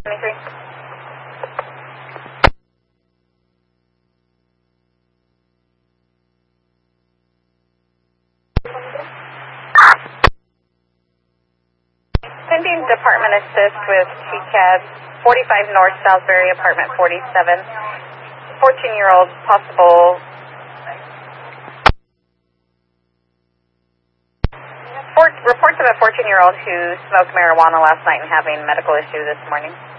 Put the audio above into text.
23. Sending department assist with TCAD 45 North Salisbury, apartment 47. 14-year-old possible. Reports of a 14-year-old who smoked marijuana last night and having medical issue this morning.